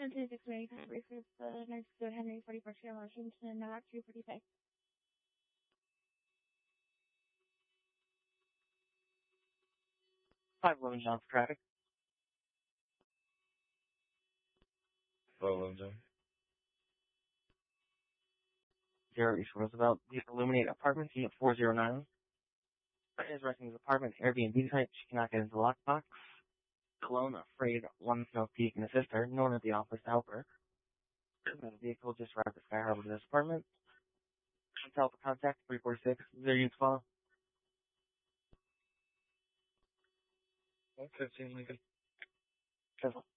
1026 May, briefly, next to Henry 41st Street, Washington, 245. 511 John's traffic. 511 John. Zero East Roosevelt, the Illuminate Apartments, Unit 409. Is renting his apartment, Airbnb type. She cannot get into the lockbox. Alone, afraid, one Snow Peak and assist her. No one at the office to help her. The vehicle just arrived at Sky Harbor to this apartment. Telephone contact 346 0 units follow. 115 Lincoln. Careful.